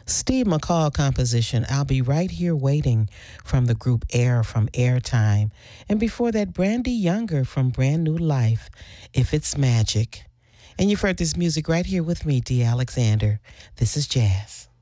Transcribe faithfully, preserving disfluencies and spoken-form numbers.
Steve McCall composition, I'll Be Right Here Waiting from the group Air from Airtime. And before that, Brandy Younger from Brand New Life, If It's Magic. And you've heard this music right here with me, Dee Alexander. This is Jazz.